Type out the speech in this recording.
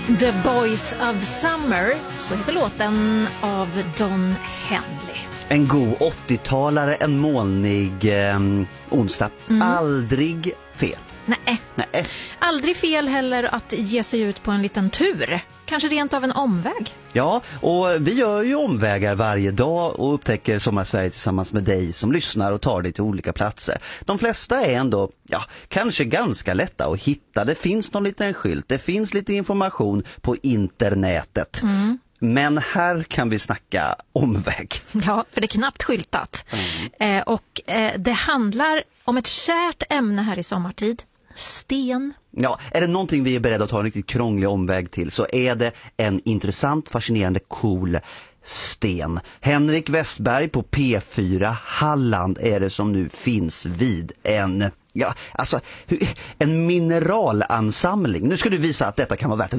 The Boys of Summer, så heter låten av Don Henley. En god 80-talare, en molnig onsdag. Aldrig fel. Nej. Nej. Aldrig fel heller att ge sig ut på en liten tur. Kanske rent av en omväg. Ja, och vi gör ju omvägar varje dag och upptäcker Sommarsverige tillsammans med dig som lyssnar och tar dig till olika platser. De flesta är ändå, kanske ganska lätta att hitta. Det finns någon liten skylt, det finns lite information på internetet. Men här kan vi snacka omväg. Ja, för det är knappt skyltat. Det handlar om ett kärt ämne här i sommartid. Sten. Ja, är det någonting vi är beredda att ta en riktigt krånglig omväg till så är det en intressant, fascinerande, cool sten. Henrik Westberg på P4 Halland är det som nu finns vid en mineralansamling. Nu ska du visa att detta kan vara värt en